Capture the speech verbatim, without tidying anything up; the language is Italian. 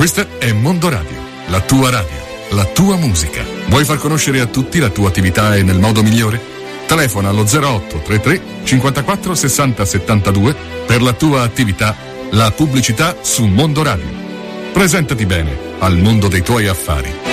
Questa è Mondo Radio, la tua radio, la tua musica. Vuoi far conoscere a tutti la tua attività e nel modo migliore? Telefona allo zero otto trentatré cinquantaquattro sessanta settantadue per la tua attività, la pubblicità su Mondo Radio. Presentati bene al mondo dei tuoi affari.